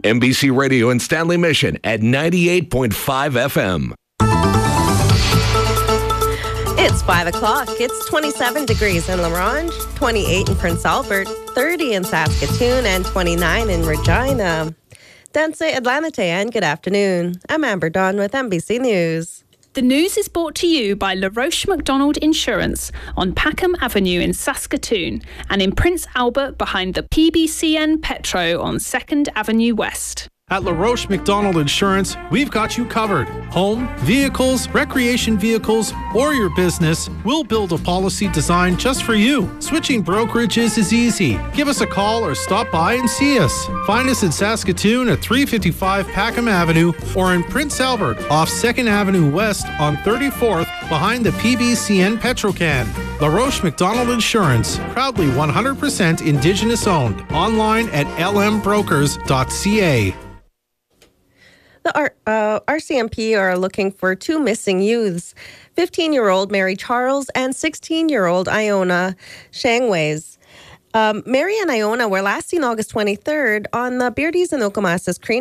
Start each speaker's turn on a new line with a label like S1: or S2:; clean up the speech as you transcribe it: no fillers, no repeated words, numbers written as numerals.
S1: MBC Radio and Stanley Mission at 98.5 FM.
S2: It's 5 o'clock. It's 27 degrees in La Ronge, 28 in Prince Albert, 30 in Saskatoon, and 29 in Regina. Danse Atlanite, and good afternoon. I'm Amber Dawn with MBC News.
S3: The news is brought to you by La Roche McDonald Insurance on Packham Avenue in Saskatoon and in Prince Albert behind the PBCN Petro on 2nd Avenue West.
S4: At La Roche McDonald Insurance, we've got you covered. Home, vehicles, recreation vehicles, or your business, we'll build a policy designed just for you. Switching brokerages is easy. Give us a call or stop by and see us. Find us in Saskatoon at 355 Packham Avenue or in Prince Albert off 2nd Avenue West on 34th behind the PBCN Petrocan. La Roche McDonald Insurance, proudly 100% Indigenous owned. Online at lmbrokers.ca.
S2: The RCMP are looking for two missing youths, 15-year-old Mary Charles and 16-year-old Iona Shangways. Mary and Iona were last seen August 23rd on the Beardies and Okamasas Creek